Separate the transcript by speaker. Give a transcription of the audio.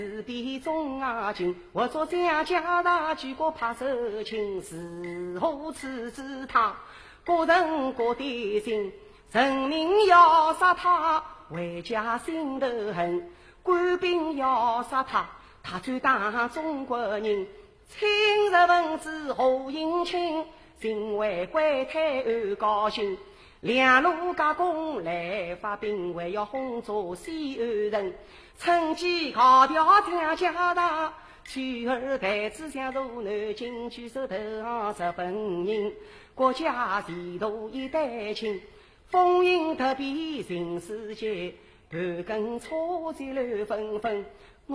Speaker 1: 自比中啊情，我做家家大举国怕受情，是何此之他？各人各的心，人民要杀他，为家心头恨；官兵要杀他，他最打中国人。清日分子何应钦，心为国泰而高兴。两路加工来发兵，还要轰炸西安人。趁机搞掉天家大，取而代之向入南京，举手投降日本人。国家前途一代清，风云特别人世间，盘根错节乱纷纷。